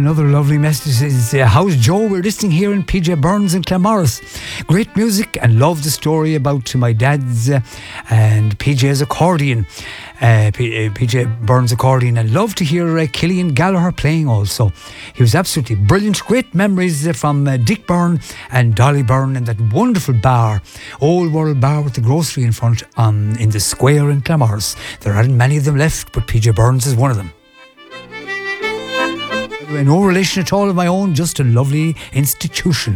another lovely message is, how's Joe? We're listening here in PJ Burns in Claremorris. Great music and love the story about my dad's and PJ's accordion. PJ Burns accordion, and love to hear Killian Gallagher playing also. He was absolutely brilliant. Great memories from Dick Byrne and Dolly Byrne and that wonderful bar, Old World Bar with the grocery in front in the square in Claremorris. There aren't many of them left, but PJ Burns is one of them. No relation at all of my own, just a lovely institution.